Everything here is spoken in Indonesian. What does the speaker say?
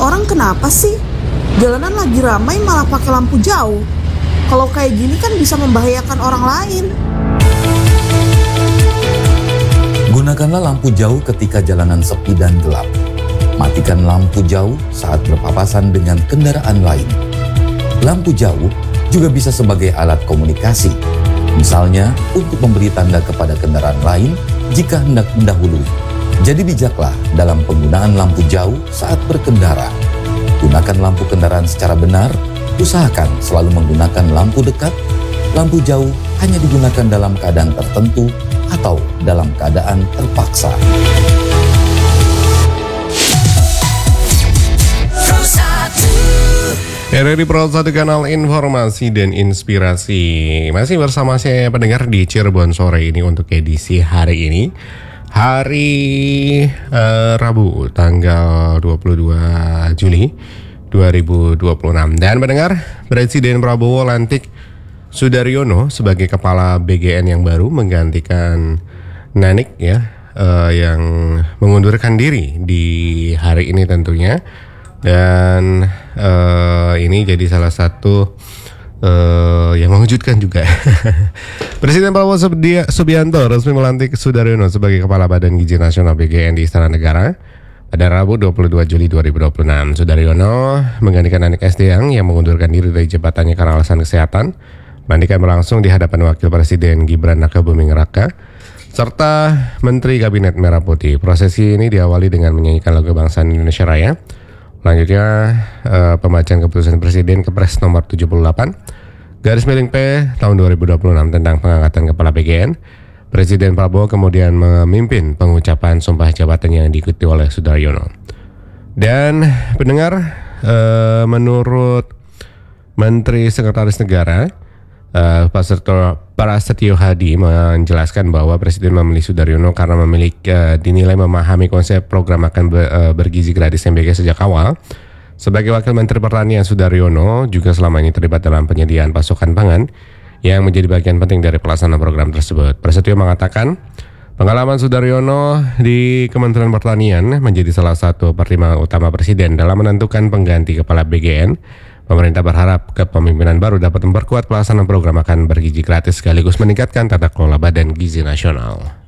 Orang kenapa sih? Jalanan lagi ramai malah pakai lampu jauh. Kalau kayak gini kan bisa membahayakan orang lain. Gunakanlah lampu jauh ketika jalanan sepi dan gelap. Matikan lampu jauh saat berpapasan dengan kendaraan lain. Lampu jauh juga bisa sebagai alat komunikasi. Misalnya untuk memberi tanda kepada kendaraan lain jika hendak mendahului. Jadi bijaklah dalam penggunaan lampu jauh saat berkendara. Gunakan lampu kendaraan secara benar. Usahakan selalu menggunakan lampu dekat. Lampu jauh hanya digunakan dalam keadaan tertentu atau dalam keadaan terpaksa. RRI Pro 1 Kanal Informasi dan Inspirasi. Masih bersama saya pendengar di Cirebon sore ini untuk edisi hari ini. Hari Rabu tanggal 22 Juli 2026. Dan pendengar, Presiden Prabowo lantik Sudaryono sebagai kepala BGN yang baru menggantikan Nanik ya, yang mengundurkan diri di hari ini tentunya. Dan ini jadi salah satu yang mengejutkan juga. Presiden Prabowo Subianto resmi melantik Sudaryono sebagai Kepala Badan Gizi Nasional BGN di Istana Negara pada Rabu 22 Juli 2026. Sudaryono menggantikan Nanik SDang yang mengundurkan diri dari jabatannya karena alasan kesehatan. Pelantikan berlangsung di hadapan Wakil Presiden Gibran Rakabuming Raka serta Menteri Kabinet Merah Putih. Prosesi ini diawali dengan menyanyikan lagu Kebangsaan Indonesia Raya. Selanjutnya pembacaan keputusan Presiden Kepres nomor 78 garis miring P tahun 2026 tentang pengangkatan Kepala BGN. Presiden Prabowo kemudian memimpin pengucapan sumpah jabatan yang diikuti oleh Sudaryono. Dan pendengar, menurut Menteri Sekretaris Negara Prasetyo Hadi menjelaskan bahwa Presiden memilih Sudaryono karena dinilai memahami konsep program makan bergizi gratis MBG sejak awal. Sebagai Wakil Menteri Pertanian, Sudaryono juga selama ini terlibat dalam penyediaan pasokan pangan yang menjadi bagian penting dari pelaksanaan program tersebut. Prasetyo mengatakan pengalaman Sudaryono di Kementerian Pertanian menjadi salah satu pertimbangan utama Presiden dalam menentukan pengganti Kepala BGN. Pemerintah berharap kepemimpinan baru dapat memperkuat pelaksanaan program makan bergizi gratis sekaligus meningkatkan tata kelola Badan Gizi Nasional.